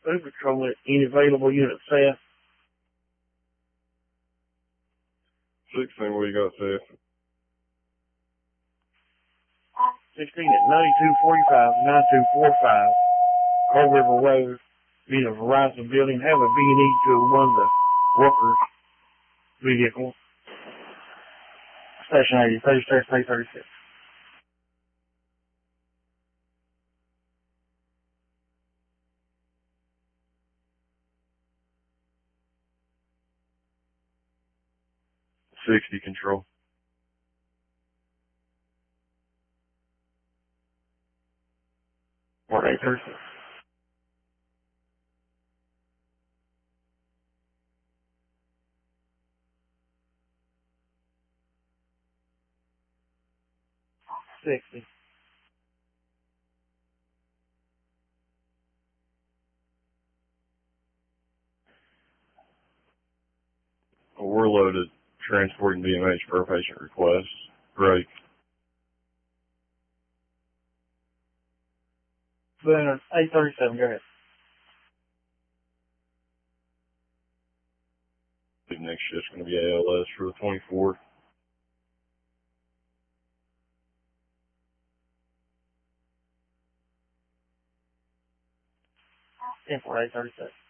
Food Patrol, any available unit, Seth? 16, what you got, Seth? 16 at 9245, 9245, Coal River Road, be the Verizon building, have a B&E to one of the workers' vehicles. Station 80, 36, 36. $60 control. Or 836. $60. We're loaded, transporting BMH per patient request. Great. 837, go ahead. The next shift's going to be ALS for the 24th. 10-4, 836.